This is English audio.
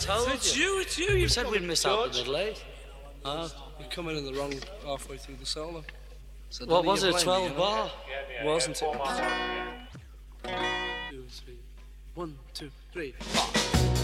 told you. It's you. You said we'd miss out the middle eight. Ah, you come in the wrong halfway through the solo. So What was it, 12 bar? Wasn't it? 2, 3. 1, 2, 3.